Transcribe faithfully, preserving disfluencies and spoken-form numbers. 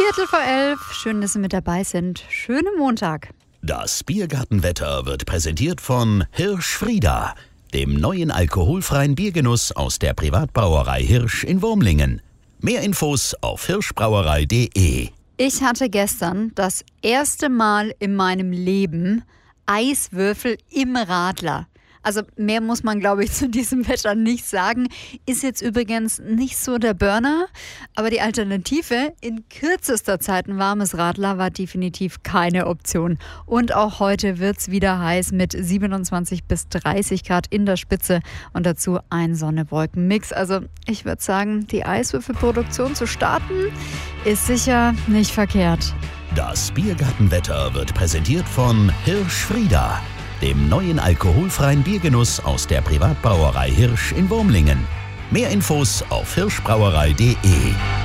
Viertel vor elf. Schön, dass Sie mit dabei sind. Schönen Montag. Das Biergartenwetter wird präsentiert von Hirsch Frieda, dem neuen alkoholfreien Biergenuss aus der Privatbrauerei Hirsch in Wurmlingen. Mehr Infos auf hirschbrauerei punkt de. Ich hatte gestern das erste Mal in meinem Leben Eiswürfel im Radler. Also mehr muss man, glaube ich, zu diesem Wetter nicht sagen. Ist jetzt übrigens nicht so der Burner, aber die Alternative, in kürzester Zeit ein warmes Radler, war definitiv keine Option. Und auch heute wird es wieder heiß mit siebenundzwanzig bis dreißig Grad in der Spitze und dazu ein Sonne-Wolken-Mix. Also ich würde sagen, die Eiswürfelproduktion zu starten, ist sicher nicht verkehrt. Das Biergartenwetter wird präsentiert von Hirsch Frieda, dem neuen alkoholfreien Biergenuss aus der Privatbrauerei Hirsch in Wurmlingen. Mehr Infos auf hirschbrauerei punkt de.